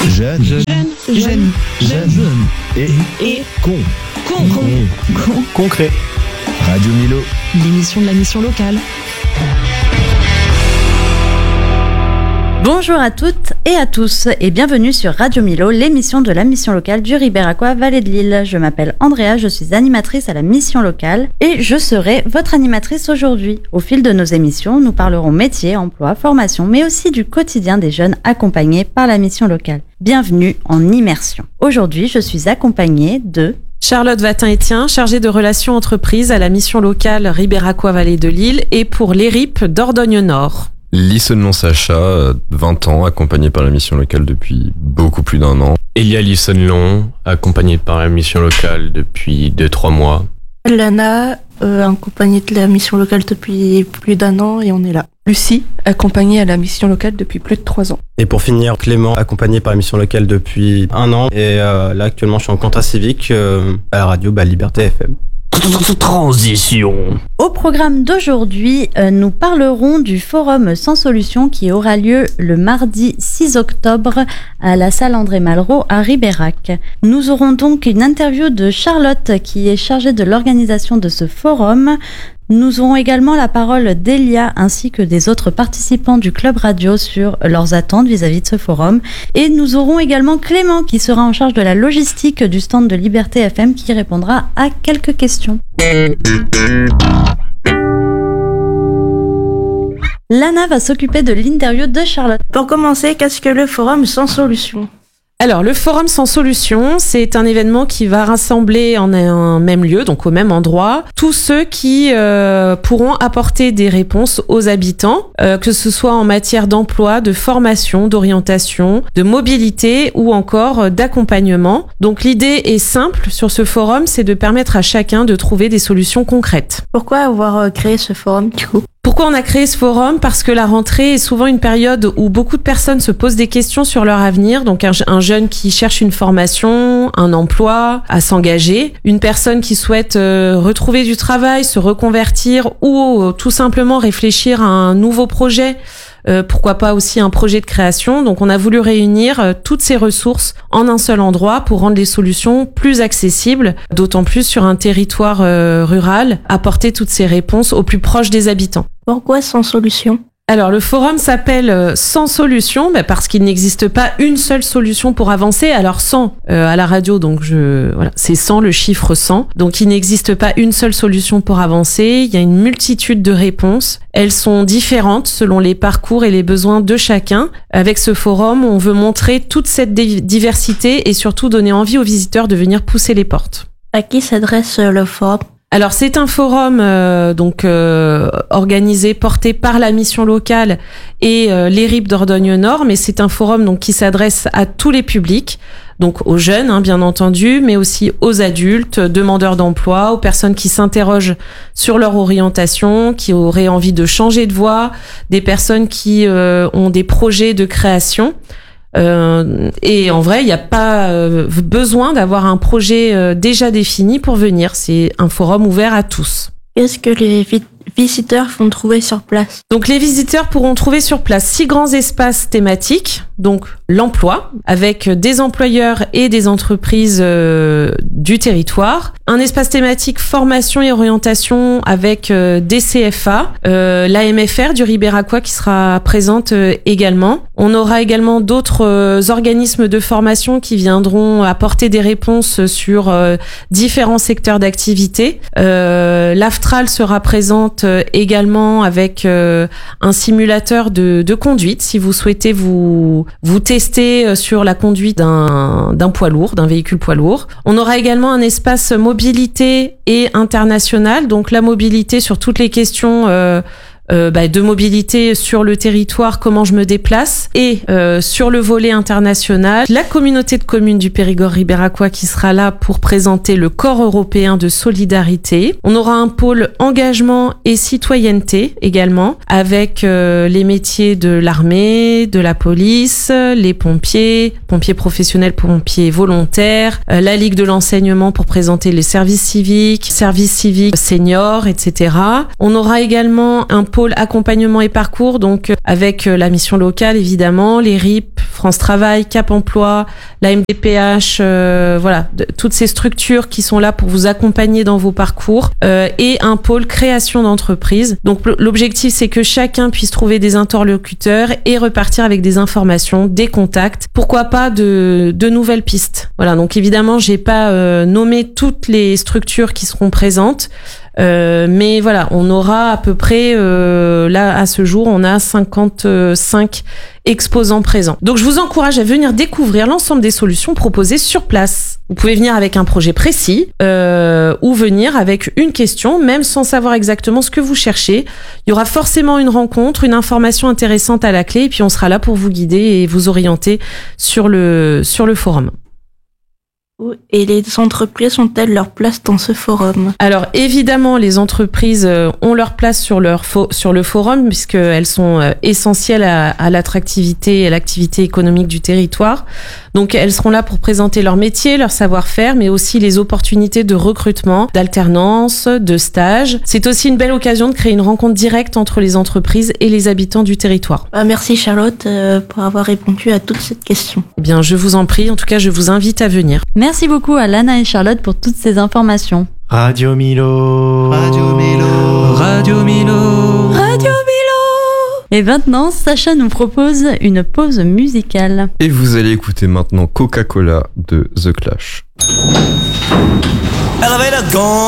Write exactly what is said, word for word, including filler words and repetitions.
Jeune. Jeune. Jeune. Jeune. Jeune. Et. Et. Con. Con. Con. Con. Concret. Radio Milo. L'émission de la mission locale. Bonjour à toutes et à tous et bienvenue sur Radio Milo, l'émission de la mission locale du Ribéracois Vallée de Lille. Je m'appelle Andrea, je suis animatrice à la mission locale et je serai votre animatrice aujourd'hui. Au fil de nos émissions, nous parlerons métier, emploi, formation, mais aussi du quotidien des jeunes accompagnés par la mission locale. Bienvenue en immersion. Aujourd'hui, je suis accompagnée de... Charlotte Vatin-Étienne, chargée de relations entreprises à la mission locale Ribéracois Vallée de Lille et pour l'E R I P Dordogne-Nord. Lissonnement Sacha, vingt ans, accompagné par la mission locale depuis beaucoup plus d'un an. Elia Lissonlon, accompagné par la mission locale depuis deux trois mois. Lana, euh, accompagnée de la mission locale depuis plus d'un an et on est là. Lucie, accompagnée à la mission locale depuis plus de trois ans. Et pour finir, Clément, accompagné par la mission locale depuis un an. Et euh, là, actuellement, je suis en contrat civique euh, à la radio bah, Liberté F M. Transition. Au programme d'aujourd'hui, euh, nous parlerons du forum Sans Solution qui aura lieu le mardi six octobre à la salle André Malraux à Ribérac. Nous aurons donc une interview de Charlotte qui est chargée de l'organisation de ce forum. Nous aurons également la parole d'Elia ainsi que des autres participants du Club Radio sur leurs attentes vis-à-vis de ce forum. Et nous aurons également Clément qui sera en charge de la logistique du stand de Liberté F M qui répondra à quelques questions. Lana va s'occuper de l'interview de Charlotte. Pour commencer, qu'est-ce que le forum Sans Solution ? Alors, le Forum Sans Solution, c'est un événement qui va rassembler en un même lieu, donc au même endroit, tous ceux qui euh, pourront apporter des réponses aux habitants, euh, que ce soit en matière d'emploi, de formation, d'orientation, de mobilité ou encore d'accompagnement. Donc, l'idée est simple sur ce forum, c'est de permettre à chacun de trouver des solutions concrètes. Pourquoi avoir créé ce forum du coup ? Pourquoi on a créé ce forum ? Parce que la rentrée est souvent une période où beaucoup de personnes se posent des questions sur leur avenir. Donc un, un jeune qui cherche une formation, un emploi, à s'engager, une personne qui souhaite euh, retrouver du travail, se reconvertir ou euh, tout simplement réfléchir à un nouveau projet. Euh, pourquoi pas aussi un projet de création. Donc on a voulu réunir euh, toutes ces ressources en un seul endroit pour rendre les solutions plus accessibles, d'autant plus sur un territoire euh, rural, apporter toutes ces réponses au plus proche des habitants. Pourquoi Sans Solution ? Alors le forum s'appelle Sans Solution bah parce qu'il n'existe pas une seule solution pour avancer. Alors cent euh, à la radio, donc je voilà, c'est cent, le chiffre cent. Donc il n'existe pas une seule solution pour avancer. Il y a une multitude de réponses. Elles sont différentes selon les parcours et les besoins de chacun. Avec ce forum, on veut montrer toute cette diversité et surtout donner envie aux visiteurs de venir pousser les portes. À qui s'adresse le forum ? Alors c'est un forum euh, donc euh, organisé, porté par la mission locale et euh, l'E R I P Dordogne-Nord, mais c'est un forum donc qui s'adresse à tous les publics, donc aux jeunes hein, bien entendu, mais aussi aux adultes, demandeurs d'emploi, aux personnes qui s'interrogent sur leur orientation, qui auraient envie de changer de voie, des personnes qui euh, ont des projets de création. Euh, et en vrai, il n'y a pas euh, besoin d'avoir un projet euh, déjà défini pour venir. C'est un forum ouvert à tous. Qu'est-ce que les vi- visiteurs vont trouver sur place ? Donc les visiteurs pourront trouver sur place six grands espaces thématiques, donc l'emploi, avec des employeurs et des entreprises euh, du territoire. Un espace thématique formation et orientation avec euh, des C F A, euh, l'A M F R du Ribéracois qui sera présente euh, également. On aura également d'autres euh, organismes de formation qui viendront apporter des réponses sur euh, différents secteurs d'activité. Euh, L'Aftral sera présente euh, également avec euh, un simulateur de, de conduite si vous souhaitez vous vous tester sur la conduite d'un d'un poids lourd, d'un véhicule poids lourd. On aura également un espace mobilité et international, donc la mobilité sur toutes les questions euh, Euh, bah, de mobilité sur le territoire, comment je me déplace, et euh, sur le volet international, la communauté de communes du Périgord Ribéracois qui sera là pour présenter le corps européen de solidarité. On aura un pôle engagement et citoyenneté également, avec euh, les métiers de l'armée, de la police, les pompiers, pompiers professionnels, pompiers volontaires, euh, la Ligue de l'enseignement pour présenter les services civiques, services civiques seniors, et cetera. On aura également un pôle pôle accompagnement et parcours, donc avec la mission locale évidemment, les R I P, France Travail, Cap Emploi, la M D P H, euh, voilà, de, toutes ces structures qui sont là pour vous accompagner dans vos parcours, euh, et un pôle création d'entreprise. Donc l'objectif, c'est que chacun puisse trouver des interlocuteurs et repartir avec des informations, des contacts, pourquoi pas de, de nouvelles pistes. Voilà, donc évidemment, j'ai pas euh, nommé toutes les structures qui seront présentes. Euh, mais voilà, on aura à peu près, euh, là à ce jour, on a cinquante-cinq exposants présents. Donc je vous encourage à venir découvrir l'ensemble des solutions proposées sur place. Vous pouvez venir avec un projet précis euh, ou venir avec une question, même sans savoir exactement ce que vous cherchez. Il y aura forcément une rencontre, une information intéressante à la clé, et puis on sera là pour vous guider et vous orienter sur le, sur le forum. Et les entreprises ont-elles leur place dans ce forum ? Alors évidemment, les entreprises ont leur place sur, leur fo- sur le forum, puisqu'elles sont essentielles à, à l'attractivité et à l'activité économique du territoire. Donc elles seront là pour présenter leur métier, leur savoir-faire, mais aussi les opportunités de recrutement, d'alternance, de stage. C'est aussi une belle occasion de créer une rencontre directe entre les entreprises et les habitants du territoire. Bah, merci Charlotte euh, pour avoir répondu à toutes ces questions. Eh bien, je vous en prie. En tout cas, je vous invite à venir. Merci beaucoup à Lana et Charlotte pour toutes ces informations. Radio Milo. Radio Milo. Radio Milo. Radio Milo. Et maintenant, Sacha nous propose une pause musicale. Et vous allez écouter maintenant Coca-Cola de The Clash. Elevator gone.